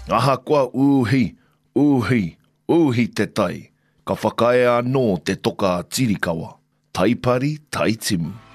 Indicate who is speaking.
Speaker 1: Aha kua uhi te tai. Ka whakae anō te toka tirikawa. Taipari, taitimu.